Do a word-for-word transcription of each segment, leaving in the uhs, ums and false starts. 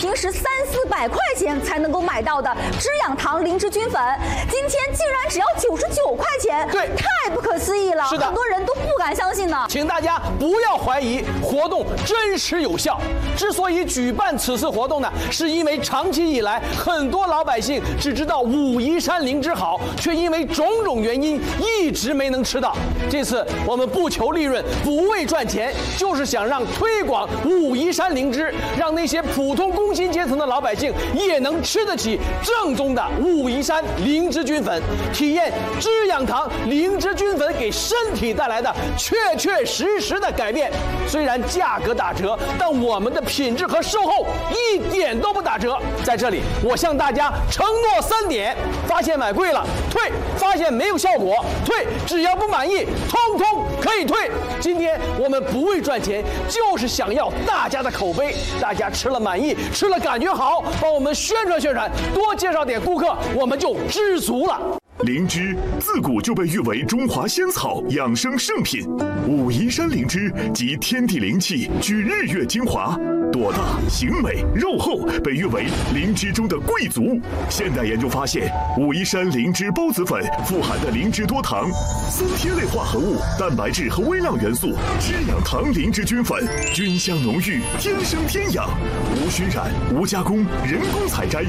平时三四百块钱才能够买到的滋养堂灵芝菌粉，今天竟然只要九十九块钱， 对， 太不可思议了。 是的， 很多人都不敢相信呢。 请大家不要怀疑活动真实有效。之所以举办此次活动呢，是因为长期以来很多老百姓只知道武夷山灵芝好，却因为种种原因一直没能吃到。这次我们不求利润，不为赚钱，就是想让推广武夷山灵芝，让那些普通工薪阶层的老百姓也能吃得起正宗的武夷山灵芝菌粉，体验滋养堂灵芝菌粉给身体带来的确确实实的改变。虽然价格打折，但我们的品质和售后一点都不打折。在这里，我向大家承诺三点：发现买贵了退，发现没有效果退，只要不满意，通通可以退。今天我们不为赚钱，就是想要大家的口碑，大家吃了满意，吃了感觉好，帮我们宣传宣传，多介绍点顾客，我们就知足了。 灵芝自古就被誉为中华仙草、养生圣品。武夷山灵芝集天地灵气，聚日月精华，朵大形美，肉厚，被誉为灵芝中的贵族。现代研究发现，武夷山灵芝孢子粉富含的灵芝多糖、酸萜类化合物、蛋白质和微量元素，滋养堂灵芝菌粉，菌香浓郁，天生天养，无熏染、无加工，人工采摘。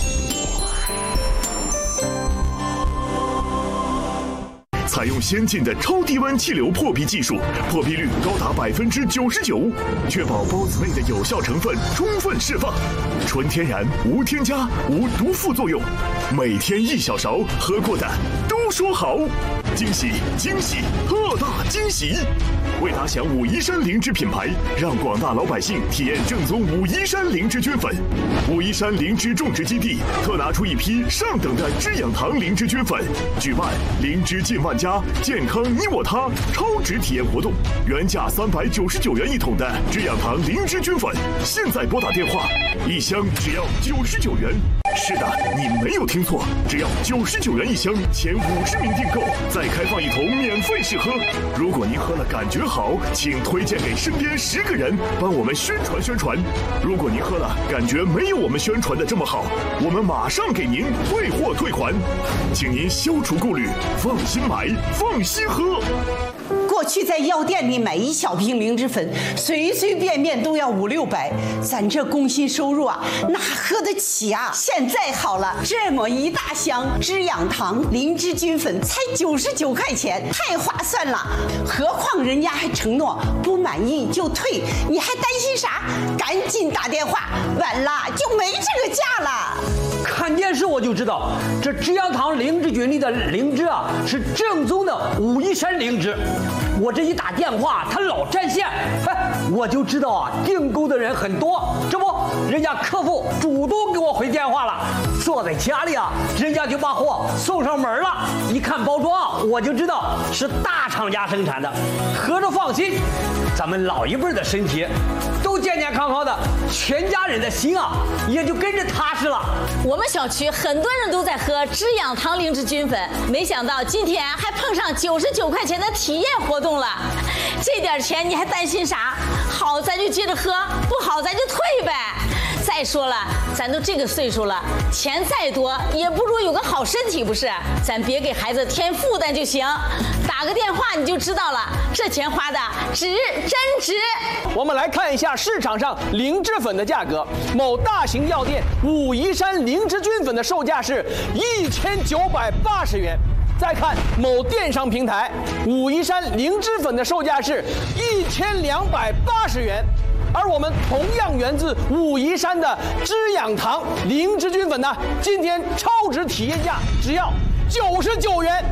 采用先进的超低温气流破壁技术，破壁率高达百分之九十九，确保孢子内的有效成分充分释放，纯天然，无添加，无毒副作用。每天一小勺，喝过的都说好。惊喜惊喜，特大惊喜！为打响武夷山灵芝品牌，让广大老百姓体验正宗武夷山灵芝菌粉。武夷山灵芝种植基地特拿出一批上等的滋养堂灵芝菌粉，举办灵芝进万家，健康你我他超值体验活动，原价三百九十九元一桶的滋养堂灵芝菌粉，现在拨打电话，一箱只要九十九元。是的，你没有听错，只要九十九元一箱，前五十名订购，再开放一桶免费试喝。如果您喝了感觉好，请推荐给身边十个人，帮我们宣传宣传。如果您喝了感觉没有我们宣传的这么好，我们马上给您退货退款，请您消除顾虑，放心买，放心喝。 过去在药店里买一小瓶灵芝粉，随随便便都要五六百，咱这工薪收入啊，哪喝得起啊？现在好了，这么一大箱滋养堂灵芝菌粉才九十九块钱，太划算了。何况人家还承诺不满意就退，你还担心啥？赶紧打电话，晚了就没这个价了。 看电视我就知道，这滋养堂灵芝菌里的灵芝啊，是正宗的武夷山灵芝。我这一打电话，他老占线，哎，我就知道啊，订购的人很多。这不，人家客服主动给我回电话了，坐在家里啊，人家就把货送上门了。一看包装，我就知道是大厂家生产的，合着放心。咱们老一辈的身体都健健康康的，全家人的心啊也就跟着踏实了。 我们小区很多人都在喝滋养堂灵芝菌粉，没想到今天还碰上九十九块钱的体验活动了。这点钱你还担心啥？好咱就接着喝，不好咱就退呗。再说了，咱都这个岁数了，钱再多也不如有个好身体，不是？咱别给孩子添负担就行。打个电话你就知道了，这钱花的值，真值。 我们来看一下市场上灵芝粉的价格，某大型药店武夷山灵芝菌粉的售价是一千九百八十元。再看某电商平台，武夷山灵芝粉的售价是一千两百八十元。而我们同样源自武夷山的滋养堂灵芝菌粉呢，今天超值体验价只要九十九元。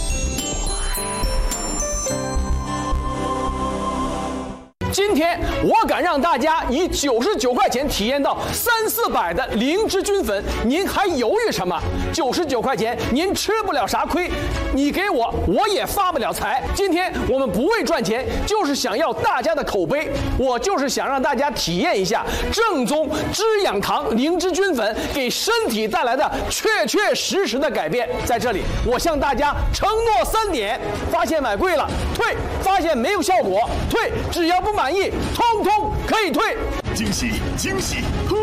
今天我敢让大家以九十九块钱体验到三四百的灵芝菌粉，您还犹豫什么？九十九块钱您吃不了啥亏，你给我我也发不了财。今天我们不为赚钱，就是想要大家的口碑，我就是想让大家体验一下正宗滋养堂灵芝菌粉给身体带来的确确实实的改变。在这里，我向大家承诺三点：发现买贵了退，发现没有效果退，只要不满意，通通可以退。 惊喜惊喜，特